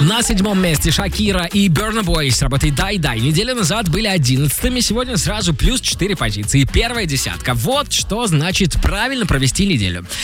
На 7-м месте Шакира и Burna Boy с работой «Дай Дай». Неделю назад были 11-ми, сегодня сразу плюс 4 позиции. Первая десятка. Вот что значит правильно провести неделю.